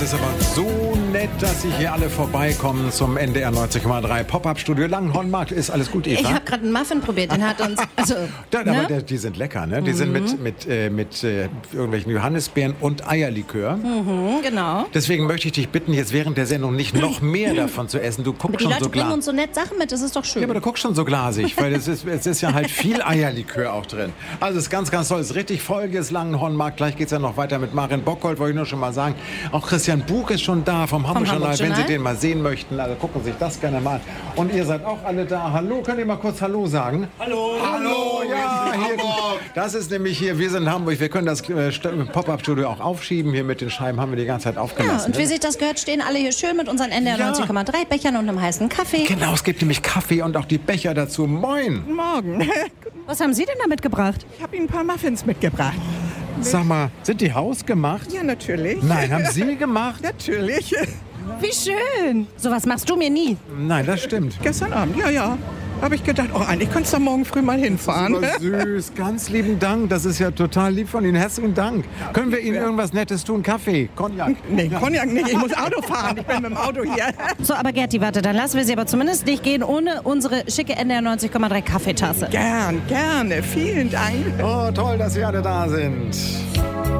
Es ist aber so nett, dass Sie hier alle vorbeikommen zum NDR 90,3 Pop-Up-Studio Langenhornmarkt. Ist alles gut, Eva? Ich habe gerade einen Muffin probiert, den hat uns... Also, aber die sind lecker, ne? Die sind mit irgendwelchen Johannisbeeren und Eierlikör. genau. Deswegen möchte ich dich bitten, jetzt während der Sendung nicht noch mehr davon zu essen. Du guckst Die schon Leute so bringen glasig. uns so nett Sachen mit, das ist doch schön. Ja, aber du guckst schon so glasig, weil es ist ja halt viel Eierlikör auch drin. Also es ist ganz, ganz toll. Es ist richtig volles Langenhornmarkt. Gleich geht es ja noch weiter mit Marin Bockholt, wollte ich nur schon mal sagen. Auch Christian Buch ist schon da vom Hamburg-Journal, wenn Sie den mal sehen möchten. Also gucken Sie sich das gerne mal an. Und ihr seid auch alle da. Hallo, könnt ihr mal kurz Hallo sagen? Hallo! Hallo, ja, hier, das ist nämlich hier, wir sind in Hamburg. Wir können das Pop-Up-Studio auch aufschieben. Hier mit den Scheiben haben wir die ganze Zeit aufgelassen. Ja, und wie sich das gehört, stehen alle hier schön mit unseren NDR 90,3 Bechern und einem heißen Kaffee. Genau, es gibt nämlich Kaffee und auch die Becher dazu. Moin! Morgen. Was haben Sie denn da mitgebracht? Ich habe Ihnen ein paar Muffins mitgebracht. Sag mal, sind die hausgemacht? Ja, natürlich. Nein, haben Sie gemacht? Natürlich. Wie schön. Sowas machst du mir nie. Nein, das stimmt. Gestern Abend, ja. Habe ich gedacht, oh, eigentlich könntest du morgen früh mal hinfahren. Das ist aber süß, ganz lieben Dank. Das ist ja total lieb von Ihnen. Herzlichen Dank. Können wir Ihnen irgendwas Nettes tun? Kaffee, Cognac? Nee, Cognac nicht. Ich muss Auto fahren. Ich bin mit dem Auto hier. So, aber Gerti, warte, dann lassen wir Sie aber zumindest nicht gehen ohne unsere schicke NDR 90,3 Kaffeetasse. Gerne. Vielen Dank. Oh, toll, dass Sie alle da sind.